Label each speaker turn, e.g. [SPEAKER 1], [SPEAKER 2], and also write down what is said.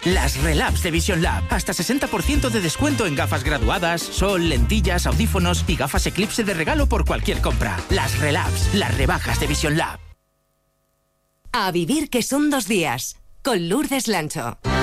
[SPEAKER 1] Las Relabs de Vision Lab. Hasta 60% de descuento en gafas graduadas, sol, lentillas, audífonos y gafas Eclipse de regalo por cualquier compra. Las Relabs, las rebajas de Vision Lab.
[SPEAKER 2] A vivir que son 2 días, con Lourdes Lancho.